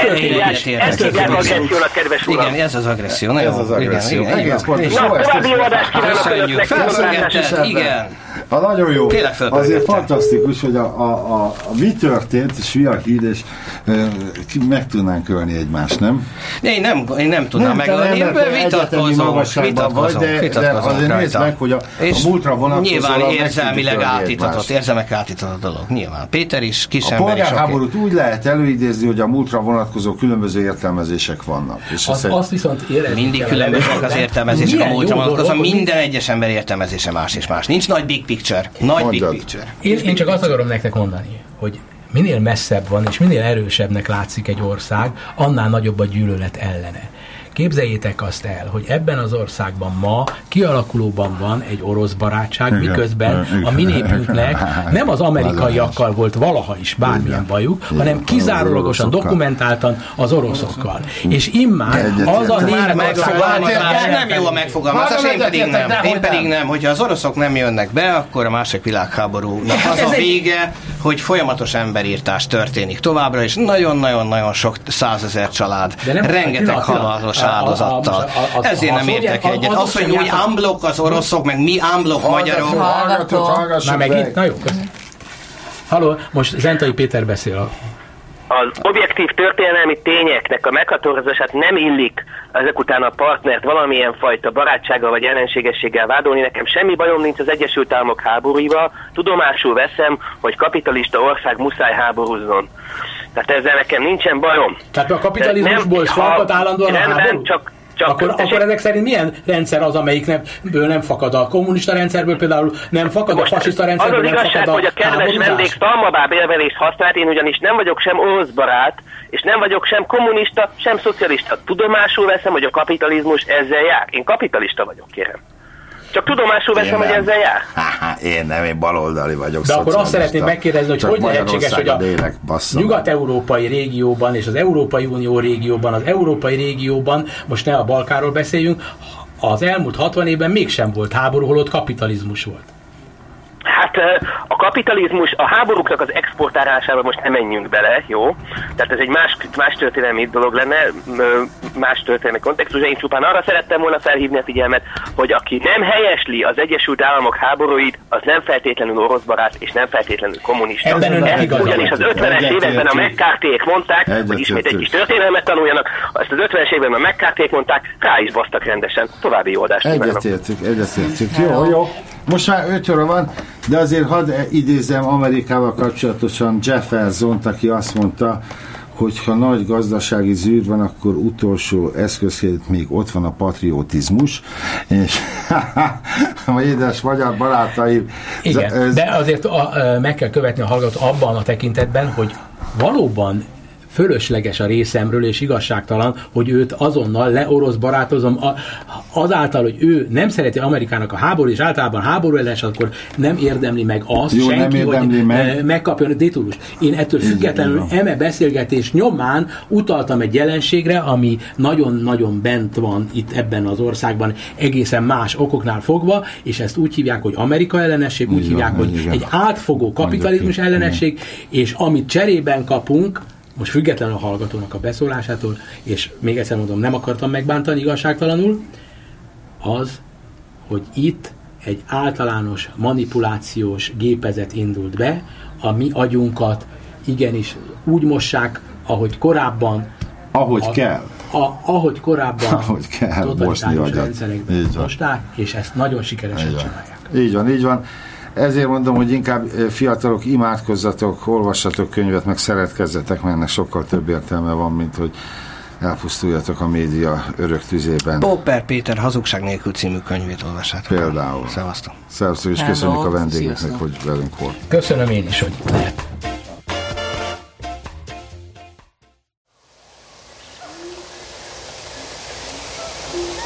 Ezt hívják agressziónak, kedves uram. Igen, ez az agresszió. Nagyon ez az agresszió. Egész pontosan. Na, további adást kívánok önöknek. Köszönjük. Igen. Nagyon jó. Azért fantasztikus, fantasztikus, hogy mi történt, és mi a hír, és meg tudnánk ölni egymást, nem? Én nem tudnám megölni, vitatkozom de azért nézd meg, hogy a múltra vonatkozóan nyilván érzelmileg átítatott, érzelmek átítatott dolog. Nyilván. Péter is, kisember is. A polgárháborút úgy lehet előidézni, hogy a múltra vonatkozó különböző értelmezések vannak. És azt viszont mindig különbözőek az értelmezések a múltra vonatkozó. Minden egyes ember értelmezése más és más. Nincs nagy big picture. Én csak azt akarom nektek mondani, hogy minél messzebb van, és minél erősebbnek látszik egy ország, annál nagyobb a gyűlölet ellene. Képzeljétek azt el, hogy ebben az országban ma kialakulóban van egy orosz barátság, miközben a mi népünknek nem az amerikaiakkal volt valaha is bármilyen bajuk, hanem kizárólagosan dokumentáltan az oroszokkal. És immár az a nem jó a megfogalmazás, én pedig nem. Hogyha az oroszok nem jönnek be, akkor a második világháborúnak az a vége, hogy folyamatos emberírtás történik továbbra, és nagyon-nagyon-nagyon sok 100 000 család, rengeteg halálos áldozattal. Ezért nem értek egyet. Az, hogy úgy unblock az oroszok, meg mi unblock magyarok. Már megint? Na jó, köszönöm. Halló, most Zentai Péter beszél. Az objektív történelmi tényeknek a meghatározását nem illik ezek után a partnert valamilyen fajta barátsággal vagy ellenségességgel vádolni. Nekem semmi bajom nincs az Egyesült Államok háborúival. Tudomásul veszem, hogy kapitalista ország muszáj háborúzzon. Tehát ezzel nekem nincsen bajom. Tehát a kapitalizmusból fakad állandóan a háború? Akkor ezek szerint milyen rendszer az, amelyikből nem fakad? A kommunista rendszerből például nem fakad, a fasiszta rendszerből nem fakad a háborúzás? Az az igazság, hogy a kedves vendég szalmabáb élvelést használt, én ugyanis nem vagyok sem orosz barát, és nem vagyok sem kommunista, sem szocialista. Tudomásul veszem, hogy a kapitalizmus ezzel jár. Én kapitalista vagyok, kérem. Csak tudomásul veszem, hogy ezzel jár. Én baloldali vagyok. De akkor azt szeretném megkérdezni, hogy lehetséges, hogy a nyugat-európai régióban és az Európai Unió régióban, az európai régióban, most ne a Balkánról beszéljünk, az elmúlt 60 évben mégsem volt háború, holott kapitalizmus volt. Hát a kapitalizmus, a háborúknak az exportálásába most nem menjünk bele, jó? Tehát ez egy más történelmi dolog lenne, más történelmi kontextus, én csupán arra szerettem volna felhívni a figyelmet, hogy aki nem helyesli az Egyesült Államok háborúit, az nem feltétlenül orosz barát, és nem feltétlenül kommunista. Ugyanis az 50-es években a McCarthyék mondták, hogy ismét egy kis történelmet tanuljanak, ezt az 50-es években a McCarthyék mondták, rá is basztak rendesen. További jó adást kívánok. Egyetértük. Jó. Most már 5 óra van, de azért hadd idézem Amerikával kapcsolatosan Jeff Elzont, aki azt mondta, hogy ha nagy gazdasági zűr van, akkor utolsó eszközként még ott van a patriotizmus, és a édes magyar barátaim... Igen, de azért meg kell követni a hallgatót abban a tekintetben, hogy valóban fölösleges a részemről, és igazságtalan, hogy őt azonnal leorosz barátozom, azáltal, hogy ő nem szereti Amerikának a háború, és általában háború ellen, akkor nem érdemli meg azt, jó, senki, hogy megkapjon a titulust. Én ettől függetlenül eme beszélgetés nyomán utaltam egy jelenségre, ami nagyon-nagyon bent van itt ebben az országban, egészen más okoknál fogva, és ezt úgy hívják, hogy Amerika ellenesség, úgy hívják, hogy egy átfogó kapitalizmus ellenesség, és amit cserében kapunk, most függetlenül a hallgatónak a beszólásától, és még egyszer mondom, nem akartam megbántani igazságtalanul, az, hogy itt egy általános manipulációs gépezet indult be, a mi agyunkat igenis úgy mossák, ahogy korábban ahogy korábban totalitárius rendszerekben mosták, és ezt nagyon sikeresen csinálják. Így van. Ezért mondom, hogy inkább fiatalok, imádkozzatok, olvassatok könyvet, meg szeretkezzetek, mert ennek sokkal több értelme van, mint hogy elpusztuljatok a média örök tüzében. Popper Péter Hazugság nélkül című könyvét olvassátok. Például. Szevasztok. Szevasztok, és köszönjük a vendégeknek, hogy velünk volt. Köszönöm én is, hogy lehettem.